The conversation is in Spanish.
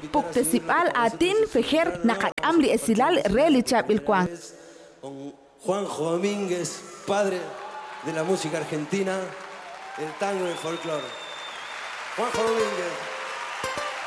puktesipal atin fejer nakakamli esilal reli chapilcuan. Juanjo Domínguez, padre de la música argentina, el tango y el folclore. Juanjo Domínguez.